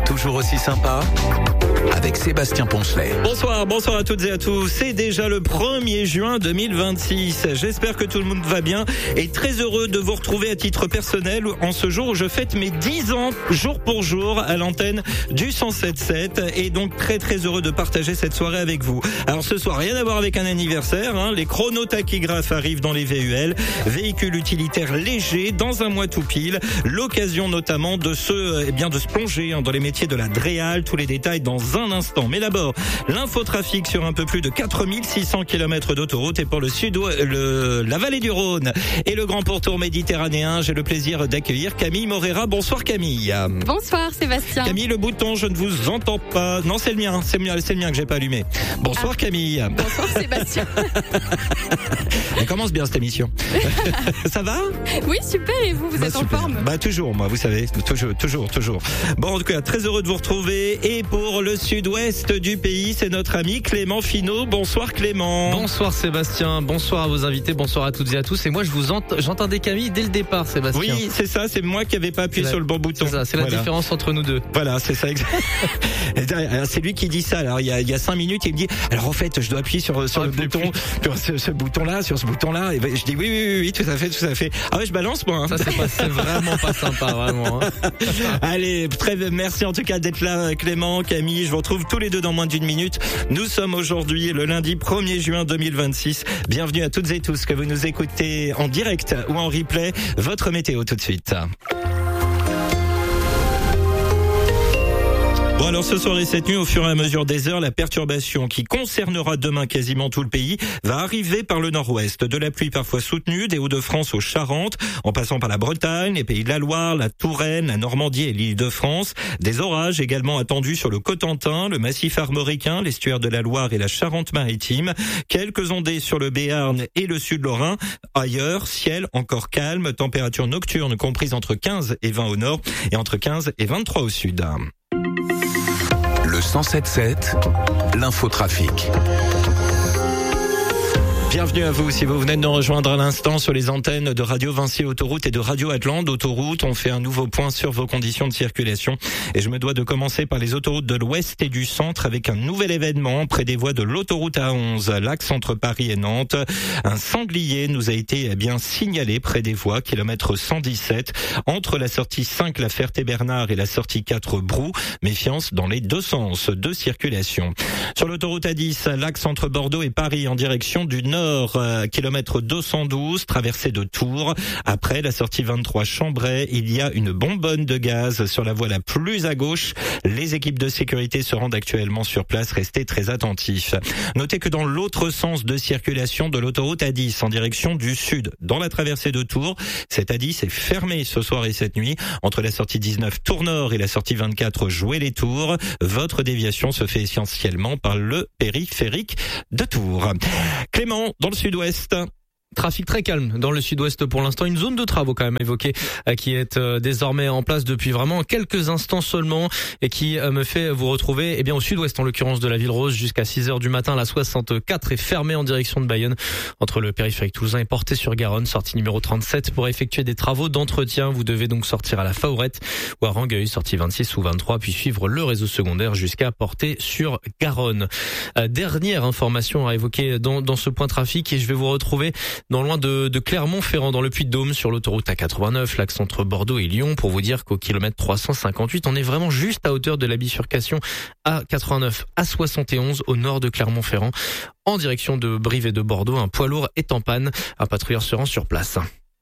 toujours aussi sympa avec Sébastien Poncelet. Bonsoir à toutes et à tous. C'est déjà le 1er juin 2026. J'espère que tout le monde va bien et très heureux de vous retrouver à titre personnel en ce jour où je fête mes 10 ans jour pour jour à l'antenne du 107.7 et donc très heureux de partager cette soirée avec vous. Alors ce soir, rien à voir avec un anniversaire, les chronotachygraphes arrivent dans les VUL, véhicules utilitaires légers dans un mois tout pile, l'occasion notamment de se plonger dans les métiers de la Dréal, tous les détails dans un instant. Mais d'abord, l'infotrafic sur un peu plus de 4600 km d'autoroute et pour le sud, la vallée du Rhône et le grand pourtour méditerranéen. J'ai le plaisir d'accueillir Camille Morera. Bonsoir Camille. Bonsoir Sébastien. Camille, le bouton, je ne vous entends pas. Non, c'est le mien que j'ai pas allumé. Bonsoir Camille. Bonsoir Sébastien. Elle commence bien cette émission. Ça va? Oui, super. Et vous êtes super. En forme? Toujours, moi, vous savez, toujours. Bon, en tout cas, très heureux de vous retrouver. Et pour le sud-ouest du pays, c'est notre ami Clément Finot. Bonsoir Clément. Bonsoir Sébastien, bonsoir à vos invités, bonsoir à toutes et à tous. Et moi, j'entendais Camille dès le départ, Sébastien. Oui, c'est ça, c'est moi qui n'avais pas appuyé sur le bon bouton. C'est ça, c'est la différence entre nous deux. Voilà, c'est ça. C'est lui qui dit ça. Alors, il y a 5 minutes, il me dit, alors en fait, je dois appuyer sur le bouton, sur ce bouton-là. Et je dis oui, tout à fait. Ah ouais, je balance moi. Ça, c'est vraiment pas sympa, vraiment. Allez, merci en tout cas d'être là, Clément, Camille. Je vous retrouve tous les deux dans moins d'une minute. Nous sommes aujourd'hui le lundi 1er juin 2026. Bienvenue à toutes et tous que vous nous écoutez en direct ou en replay. Votre météo tout de suite. Bon alors ce soir et cette nuit, au fur et à mesure des heures, la perturbation qui concernera demain quasiment tout le pays va arriver par le nord-ouest. De la pluie parfois soutenue, des Hauts-de-France aux Charentes, en passant par la Bretagne, les Pays de la Loire, la Touraine, la Normandie et l'Île-de-France. Des orages également attendus sur le Cotentin, le Massif armoricain, l'estuaire de la Loire et la Charente-Maritime. Quelques ondées sur le Béarn et le sud Lorrain. Ailleurs, ciel encore calme, température nocturne comprise entre 15 et 20 au nord et entre 15 et 23 au sud. Le 107.7, l'infotrafic. Bienvenue à vous si vous venez de nous rejoindre à l'instant sur les antennes de Radio Vinci Autoroute et de Radio Atlante Autoroute. On fait un nouveau point sur vos conditions de circulation et je me dois de commencer par les autoroutes de l'Ouest et du Centre avec un nouvel événement près des voies de l'autoroute A11, l'axe entre Paris et Nantes. Un sanglier nous a été signalé près des voies, kilomètre 117, entre la sortie 5 La Ferté-Bernard et la sortie 4 Brou. Méfiance dans les deux sens de circulation. Sur l'autoroute A10, l'axe entre Bordeaux et Paris en direction du nord, kilomètre 212, traversée de Tours. Après la sortie 23 Chambray, il y a une bonbonne de gaz sur la voie la plus à gauche. Les équipes de sécurité se rendent actuellement sur place. Restez très attentifs. Notez que dans l'autre sens de circulation de l'autoroute A10 en direction du sud, dans la traversée de Tours, cette A10 est fermée ce soir et cette nuit entre la sortie 19 Tours Nord et la sortie 24 Joué-les-Tours. Votre déviation se fait essentiellement par le périphérique de Tours. Clément, dans le sud-ouest. Trafic très calme dans le sud-ouest pour l'instant. Une zone de travaux quand même évoquée qui est désormais en place depuis vraiment quelques instants seulement et qui me fait vous retrouver au sud-ouest en l'occurrence de la Ville Rose jusqu'à 6h du matin. La 64 est fermée en direction de Bayonne entre le périphérique toulousain et Portet-sur-Garonne. Sortie numéro 37 pour effectuer des travaux d'entretien. Vous devez donc sortir à la Faourette ou à Rangueil, sortie 26 ou 23 puis suivre le réseau secondaire jusqu'à Portet-sur-Garonne. Dernière information à évoquer dans ce point trafic et je vais vous retrouver non loin de Clermont-Ferrand dans le Puy-de-Dôme sur l'autoroute A89, l'axe entre Bordeaux et Lyon, pour vous dire qu'au kilomètre 358, on est vraiment juste à hauteur de la bifurcation A89 à 71 au nord de Clermont-Ferrand. En direction de Brive et de Bordeaux, un poids lourd est en panne. Un patrouilleur se rend sur place.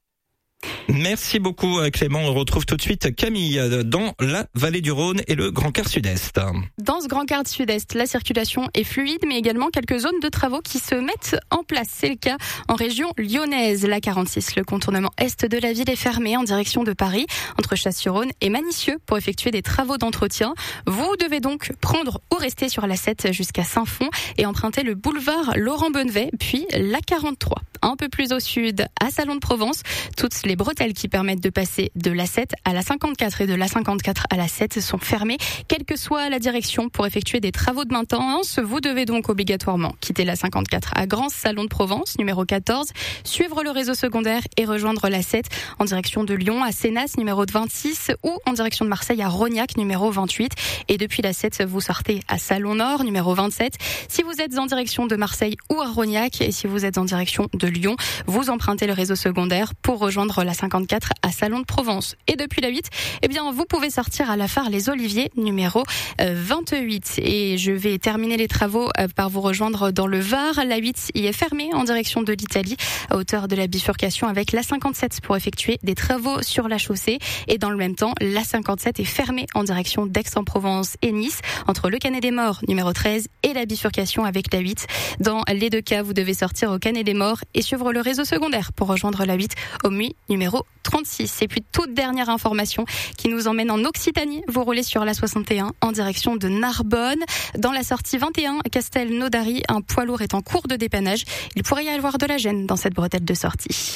Merci beaucoup Clément. On retrouve tout de suite Camille dans la vallée du Rhône et le Grand Quart Sud-Est. Dans ce Grand Quart Sud-Est, la circulation est fluide, mais également quelques zones de travaux qui se mettent en place. C'est le cas en région lyonnaise. La 46, le contournement est de la ville est fermé en direction de Paris, entre Chasse-sur-Rhône et Manicieux, pour effectuer des travaux d'entretien. Vous devez donc prendre ou rester sur la 7 jusqu'à Saint-Fond et emprunter le boulevard Laurent Bonnevet, puis la 43. Un peu plus au sud, à Salon de Provence, toutes les bretelles bretelles qui permettent de passer de l'A7 à la 54 et de la 54 à la 7 sont fermées, quelle que soit la direction. Pour effectuer des travaux de maintenance, vous devez donc obligatoirement quitter la 54 à Grans, Salon de Provence, numéro 14, suivre le réseau secondaire et rejoindre la 7 en direction de Lyon à Sénas, numéro 26, ou en direction de Marseille à Rognac, numéro 28. Et depuis la 7, vous sortez à Salon Nord, numéro 27. Si vous êtes en direction de Marseille ou à Rognac, et si vous êtes en direction de Lyon, vous empruntez le réseau secondaire pour rejoindre la 54 à Salon de Provence. Et depuis la 8, vous pouvez sortir à la Phare Les Oliviers, numéro 28. Et je vais terminer les travaux par vous rejoindre dans le Var. La 8 y est fermée en direction de l'Italie, à hauteur de la bifurcation avec la 57 pour effectuer des travaux sur la chaussée. Et dans le même temps, la 57 est fermée en direction d'Aix-en-Provence et Nice, entre le Canet des Morts, numéro 13, et la bifurcation avec la 8. Dans les deux cas, vous devez sortir au Canet des Morts et suivre le réseau secondaire pour rejoindre la 8 au MUI, numéro 36. Et puis, toute dernière information qui nous emmène en Occitanie. Vous roulez sur la 61 en direction de Narbonne. Dans la sortie 21, Castelnaudary, un poids lourd est en cours de dépannage. Il pourrait y avoir de la gêne dans cette bretelle de sortie.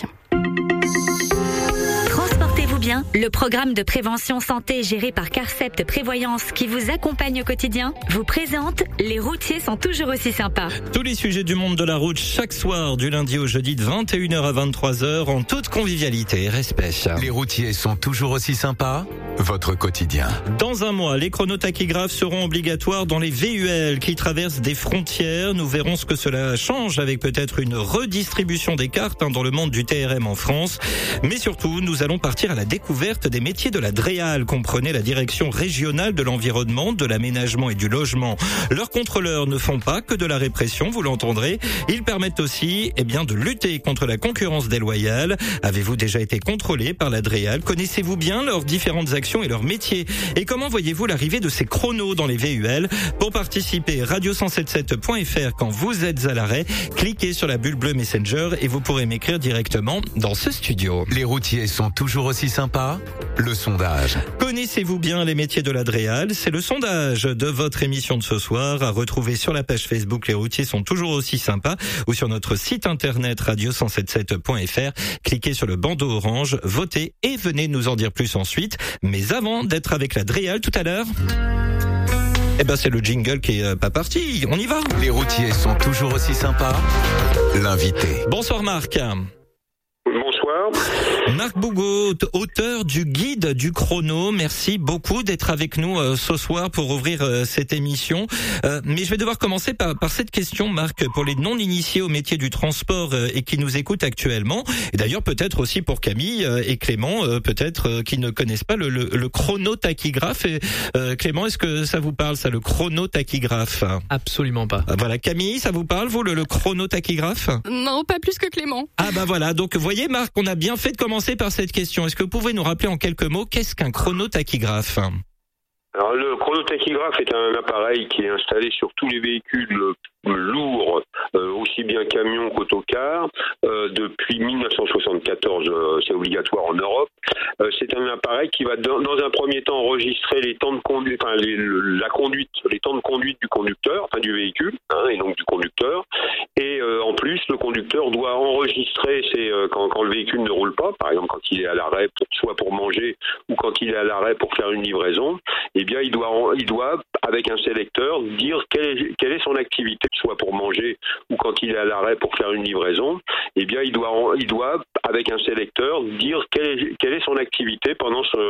Transportez-vous bien, le programme de prévention santé géré par Carcept Prévoyance qui vous accompagne au quotidien vous présente Les routiers sont toujours aussi sympas. Tous les sujets du monde de la route chaque soir du lundi au jeudi de 21h à 23h en toute convivialité et respect. Les routiers sont toujours aussi sympas. Votre quotidien. Dans un mois, les chronotachygraphes seront obligatoires dans les VUL qui traversent des frontières. Nous verrons ce que cela change avec peut-être une redistribution des cartes dans le monde du TRM en France. Mais surtout, nous allons partir à la découverte des métiers de la DREAL, comprenez la Direction régionale de l'environnement, de l'aménagement et du logement. Leurs contrôleurs ne font pas que de la répression, vous l'entendrez. Ils permettent aussi de lutter contre la concurrence déloyale. Avez-vous déjà été contrôlé par la DREAL? Connaissez-vous bien leurs différentes actions et leurs métiers? Et comment voyez-vous l'arrivée de ces chronos dans les VUL? Pour participer, radio177.fr quand vous êtes à l'arrêt, cliquez sur la bulle bleue Messenger et vous pourrez m'écrire directement dans ce studio. Les routiers sont toujours aussi sympas. Le sondage. Connaissez-vous bien les métiers de la DREAL? C'est le sondage de votre émission de ce soir à retrouver sur la page Facebook Les routiers sont toujours aussi sympas ou sur notre site internet radio177.fr. Cliquez sur le bandeau orange, votez et venez nous en dire plus ensuite. Mais avant d'être avec la DREAL tout à l'heure, c'est le jingle qui est pas parti. On y va. Les routiers sont toujours aussi sympas. L'invité. Bonsoir Marc. Bonsoir. Marc Bougaud, auteur du guide du chrono. Merci beaucoup d'être avec nous ce soir pour ouvrir cette émission. Mais je vais devoir commencer par cette question, Marc, pour les non-initiés au métier du transport et qui nous écoutent actuellement. Et d'ailleurs, peut-être aussi pour Camille et Clément, peut-être qui ne connaissent pas le chronotachygraphe. Clément, est-ce que ça vous parle, ça, le chronotachygraphe? Absolument pas. Voilà. Camille, ça vous parle, vous, le chronotachygraphe? Non, pas plus que Clément. Ah voilà. Donc, vous voyez, Marc, on a bien fait de commencer par cette question. Est-ce que vous pouvez nous rappeler en quelques mots qu'est-ce qu'un chronotachygraphe? Alors, le chronotachygraphe est un appareil qui est installé sur tous les véhicules lourds, aussi bien camions qu'autocars, depuis 1974, c'est obligatoire en Europe. C'est un appareil qui va dans un premier temps enregistrer les temps de conduite, les temps de conduite du conducteur, du véhicule, et donc du conducteur. Et en plus, le conducteur doit enregistrer quand le véhicule ne roule pas, par exemple quand il est à l'arrêt, soit pour manger ou quand il est à l'arrêt pour faire une livraison. Il doit avec un sélecteur dire quelle est son activité, soit pour manger ou quand il est à l'arrêt pour faire une livraison. Il doit avec un sélecteur dire quelle est son activité pendant